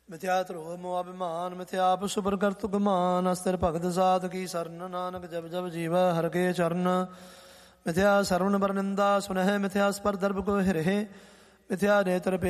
ਮਿਥਿਆ ਧਰੋਹ ਮੋਹ ਅਭਿਮਾਨ, ਮਿਥਿਆ ਆਪ ਸੁਪਰ ਕਰਤੁ ਗੁਮਾਨ। ਅਸਤਿਰ ਭਗਤ ਸਾਧ ਕੀ ਸਰਨ, ਨਾਨਕ ਜਪ ਜਪ ਜੀਵੈ ਹਰਿ ਕੇ ਚਰਨ। ਮਿਥਿਆ ਸਰਵਨ ਬਰ ਨਿੰਦਾ ਸੁਨਹਿ, ਮਿਥਿਆ ਸਪਰ ਦਰਬ ਕੋ ਹਿਰਹਿ। ਮਿਥਿਆ ਨੇਤਰ